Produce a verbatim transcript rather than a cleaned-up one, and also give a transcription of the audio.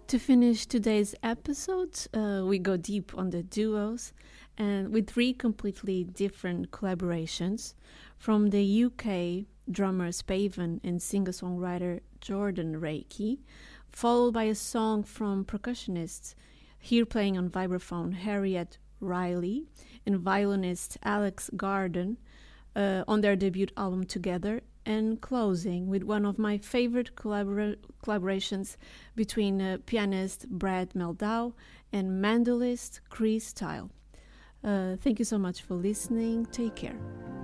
To finish today's episode, uh, we go deep on the duos and with three completely different collaborations from the U K drummer Spaven and singer-songwriter Jordan Reiki, followed by a song from percussionists, here playing on vibraphone Harriet Riley and violinist Alex Garden uh, on their debut album Together, and closing with one of my favorite collabora- collaborations between uh, pianist Brad Meldau and mandolist Chris Tile. Uh, thank you so much for listening. Take care.